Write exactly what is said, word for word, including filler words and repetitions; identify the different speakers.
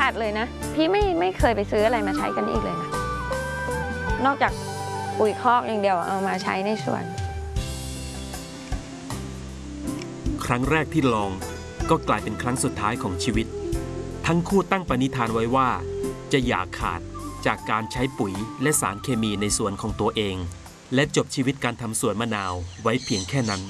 Speaker 1: ขาดเลยนะพี่ไม่ไม่เคยไปซื้ออะไรมาใช้กันอีกเลยนะนอกจากปุ๋ยคอกอย่างเดียวเอามาใช้ในสวน
Speaker 2: ครั้งแรกที่ลองก็กลายเป็นครั้งสุดท้ายของชีวิตทั้งคู่ตั้งปณิธานไว้ว่าจะอย่าขาดจากการใช้ปุ๋ยและสารเคมีในสวนของตัวเองและจบชีวิตการทำสวนมะนาวไว้เพียงแค่นั้น